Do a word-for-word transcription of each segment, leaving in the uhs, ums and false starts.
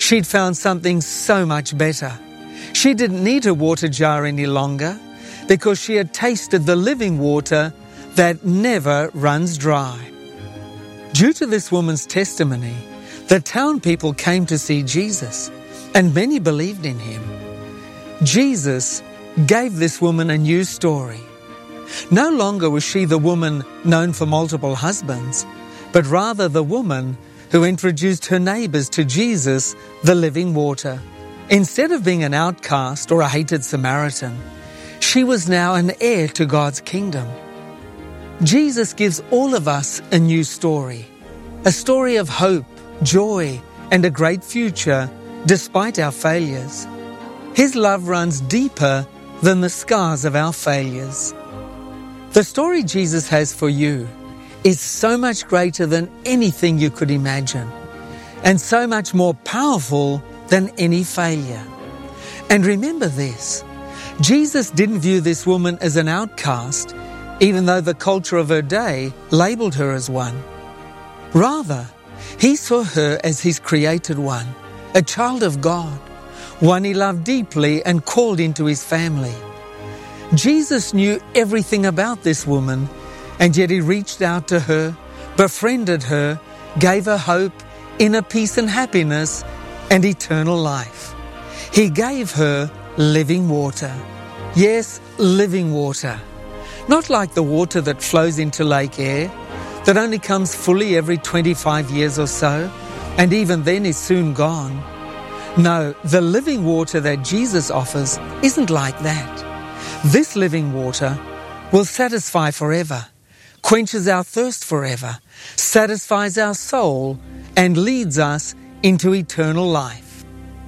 She'd found something so much better. She didn't need a water jar any longer because she had tasted the living water that never runs dry. Due to this woman's testimony, the town people came to see Jesus, and many believed in him. Jesus gave this woman a new story. No longer was she the woman known for multiple husbands, but rather the woman who introduced her neighbours to Jesus, the living water. Instead of being an outcast or a hated Samaritan, she was now an heir to God's kingdom. Jesus gives all of us a new story, a story of hope, joy, and a great future despite our failures. His love runs deeper than the scars of our failures. The story Jesus has for you is so much greater than anything you could imagine, and so much more powerful than any failure. And remember this, Jesus didn't view this woman as an outcast, even though the culture of her day labelled her as one. Rather, he saw her as his created one, a child of God, one he loved deeply and called into his family. Jesus knew everything about this woman, and yet he reached out to her, befriended her, gave her hope, inner peace and happiness, and eternal life. He gave her living water. Yes, living water. Not like the water that flows into Lake Eyre, that only comes fully every twenty-five years or so, and even then is soon gone. No, the living water that Jesus offers isn't like that. This living water will satisfy forever, quenches our thirst forever, satisfies our soul, and leads us into eternal life.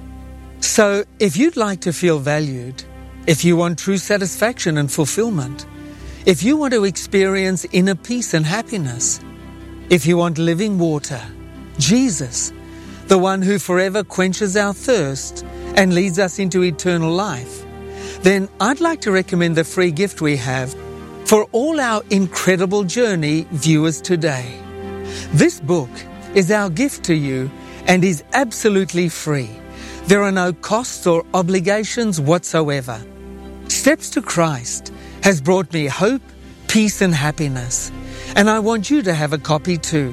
So, if you'd like to feel valued, if you want true satisfaction and fulfillment, if you want to experience inner peace and happiness, if you want living water, Jesus, the one who forever quenches our thirst and leads us into eternal life, then I'd like to recommend the free gift we have for all our incredible journey viewers today. This book is our gift to you and is absolutely free. There are no costs or obligations whatsoever. Steps to Christ has brought me hope, peace and happiness, and I want you to have a copy too.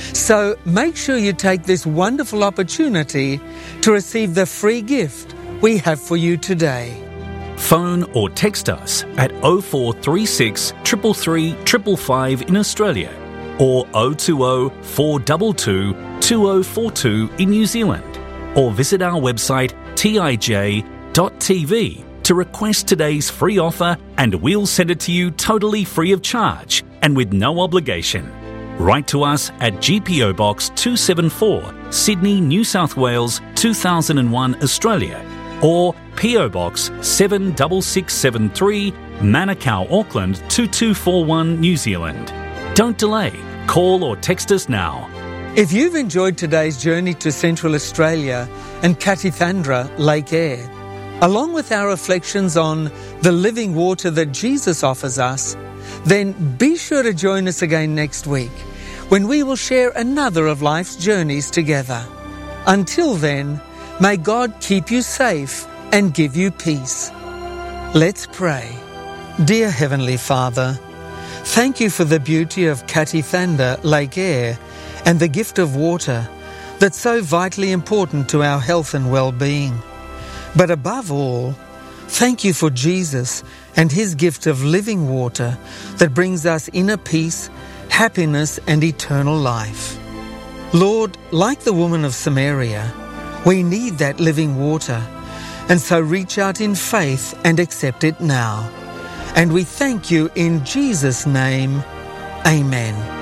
So make sure you take this wonderful opportunity to receive the free gift we have for you today. Phone or text us at oh four three six, three three three five five in Australia or oh two oh, four two two, two oh four two in New Zealand, or visit our website t i j dot t v to request today's free offer, and we'll send it to you totally free of charge and with no obligation. Write to us at G P O Box two seventy-four, Sydney, New South Wales two thousand one, Australia, or P O Box seven six six seven three, Manukau, Auckland two two four one, New Zealand. Don't delay. Call or text us now. If you've enjoyed today's journey to Central Australia and Katithandra, Lake Eyre, along with our reflections on the living water that Jesus offers us, then be sure to join us again next week when we will share another of life's journeys together. Until then, may God keep you safe and give you peace. Let's pray. Dear Heavenly Father, thank you for the beauty of Katithandra, Lake Eyre, and the gift of water that's so vitally important to our health and well-being. But above all, thank you for Jesus and his gift of living water that brings us inner peace, happiness and eternal life. Lord, like the woman of Samaria, we need that living water, and so reach out in faith and accept it now. And we thank you in Jesus' name. Amen.